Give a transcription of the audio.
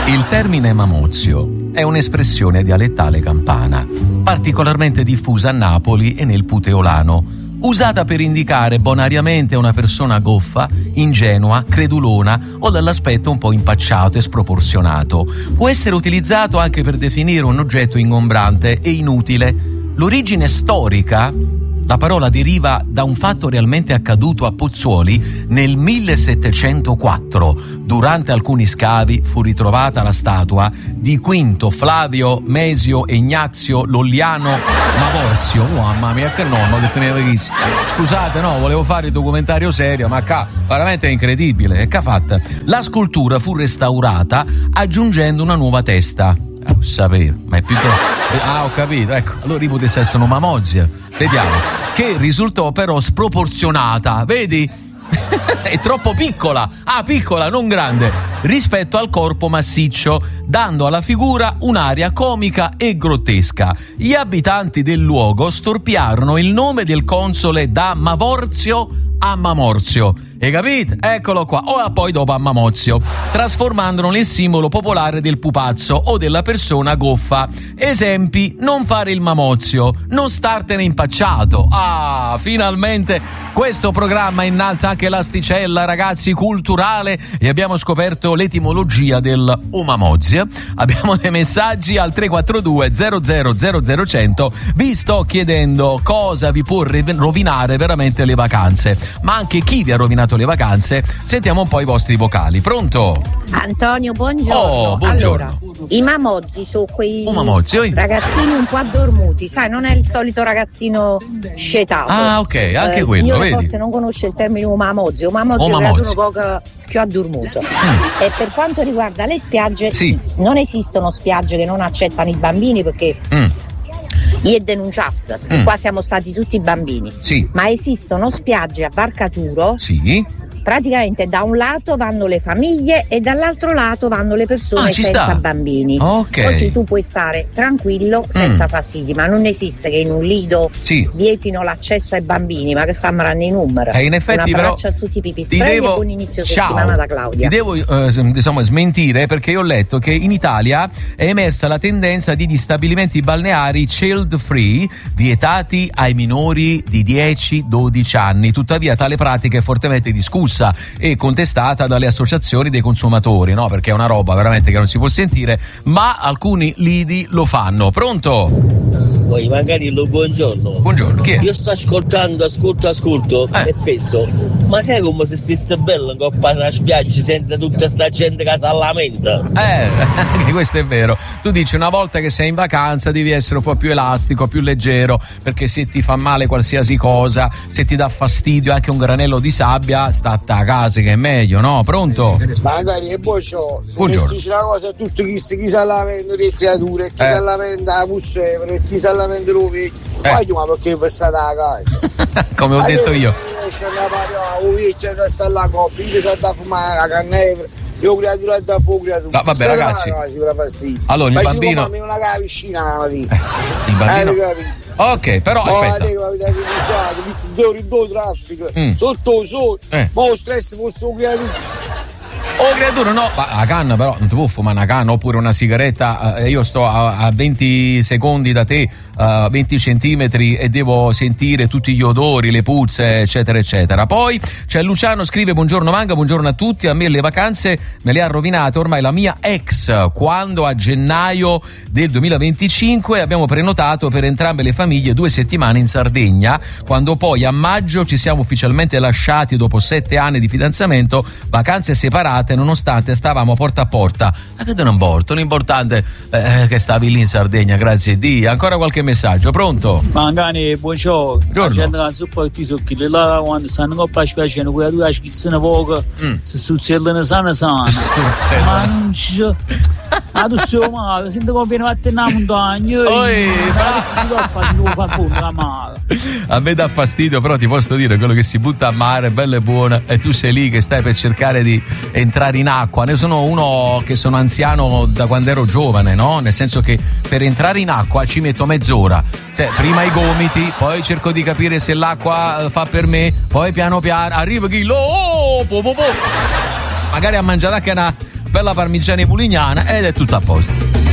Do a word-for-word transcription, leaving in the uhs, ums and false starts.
Il termine mamozio è un'espressione dialettale campana, particolarmente diffusa a Napoli e nel Puteolano, usata per indicare bonariamente una persona goffa, ingenua, credulona o dall'aspetto un po' impacciato e sproporzionato. Può essere utilizzato anche per definire un oggetto ingombrante e inutile. L'origine storica, la parola deriva da un fatto realmente accaduto a Pozzuoli nel millesettecentoquattro. Durante alcuni scavi fu ritrovata la statua di Quinto Flavio Mesio Ignazio Lolliano Mavorzio. Oh, mamma mia, che nonno che teneva visto. Scusate, no, volevo fare il documentario serio, ma ca, veramente è incredibile. E che ha fatto? La scultura fu restaurata aggiungendo una nuova testa. Eh, lo sapevo, ma è più che... Ah, ho capito, ecco. Allora i potesse essere una mamozia. Vediamo. Che risultò però sproporzionata, vedi? È troppo piccola, ah piccola, non grande, rispetto al corpo massiccio, dando alla figura un'aria comica e grottesca. Gli abitanti del luogo storpiarono il nome del console da Mavorzio a Mamorzio. Hai capito? Eccolo qua. O poi dopo a Mamozio, trasformandolo nel simbolo popolare del pupazzo o della persona goffa. Esempi: non fare il mamozio, non startene impacciato. Ah, finalmente questo programma innalza anche l'asticella, ragazzi, culturale, e abbiamo scoperto l'etimologia del umamozia. Abbiamo dei messaggi al tre quattro due zero zero zero zero cento. Vi sto chiedendo cosa vi può rovinare veramente le vacanze, ma anche chi vi ha rovinato le vacanze. Sentiamo un po' i vostri vocali. Pronto? Antonio, buongiorno. Oh, buongiorno. Allora, i mamozzi sono quei oh, mamozzi, ragazzini un po' addormuti, sai, non è il solito ragazzino scetato. Ah, ok, anche eh, quello, signore, vedi? forse non conosce il termine umamozzi. Umamozzi oh, è uno poco più addormuto. Mm. E per quanto riguarda le spiagge, sì. non esistono spiagge che non accettano i bambini, perché mm. io denunciasse, mm. qua siamo stati tutti bambini, sì. ma esistono spiagge a Barcaturo, sì. praticamente da un lato vanno le famiglie e dall'altro lato vanno le persone ah, senza sta. bambini. Okay. Così tu puoi stare tranquillo senza mm. fastidi, ma non esiste che in un lido sì. vietino l'accesso ai bambini, ma che stavano nei numeri. E in effetti un abbraccio però a tutti i pipistrelli devo... e buon inizio Ciao. settimana da Claudia. Ti devo eh, diciamo smentire, perché io ho letto che in Italia è emersa la tendenza di gli stabilimenti balneari child free, vietati ai minori di dieci dodici anni. Tuttavia tale pratica è fortemente discussa e contestata dalle associazioni dei consumatori, no? Perché è una roba veramente che non si può sentire, ma alcuni lidi lo fanno. Pronto? Poi magari lo buongiorno. Buongiorno, chi è? Io sto ascoltando, ascolto, ascolto eh. e penso, ma sai come se stesse bello in coppa alla spiaggia senza tutta sta gente che si lamenta? Eh, anche questo è vero. Tu dici, una volta che sei in vacanza devi essere un po' più elastico, più leggero, perché se ti fa male qualsiasi cosa, se ti dà fastidio anche un granello di sabbia, sta a casa che è meglio, no? Pronto? Magari è boccio. Buongiorno. C'è una cosa, tutto chi, chi si lamenta le creature, chi eh. si lamenta la puzzevole, chi si lamenta lo vecchio. Eh. Ma io, ma perché vi state a casa? Come ho ma detto io. C'è una parola, sta alla coppia, io sono da fumare la cannevere, io creatura da fuoco, creatura. No, vabbè, ragazzi. Allora, il bambino. Ma non la vicina la mattina. Eh, il bambino. Eh, ok, però oh, aspetta. Due ore due traffico, mm. sotto il sole, eh. ma lo stress fosse un creatura. Oh, creatura, no, ma la canna però non ti può fumare una canna oppure una sigaretta. Eh, io sto a, a venti secondi da te, uh, venti centimetri, e devo sentire tutti gli odori, le puzze, eccetera eccetera. Poi c'è Luciano, scrive: buongiorno Manga, buongiorno a tutti. A me le vacanze me le ha rovinate ormai la mia ex, quando a gennaio del duemilaventicinque abbiamo prenotato per entrambe le famiglie due settimane in Sardegna, quando poi a maggio ci siamo ufficialmente lasciati dopo sette anni di fidanzamento, vacanze separate nonostante stavamo porta a porta. Ma che te non importa? L'importante è che stavi lì in Sardegna, grazie a Dio. Ancora qualche messaggio, pronto? Mangani, buongiorno. Buongiorno. La supporti su chi là quando stanno con la spiaggia, quella due schizzano poco, si stuzzellano sana sana. Ma non c'è. Ma tu sei male, sento come viene a te una montagna. Oi, a me dà fastidio, però ti posso dire, quello che si butta a mare, bello e buono, e tu sei lì che stai per cercare di entrare in acqua. Ne sono uno che sono anziano da quando ero giovane, no? Nel senso che per entrare in acqua ci metto mezz'ora. Cioè, prima i gomiti, poi cerco di capire se l'acqua fa per me, poi piano piano arrivo chi lo oh, po, po, po. magari ha mangiato anche una bella parmigiana e pulignana ed è tutto a posto.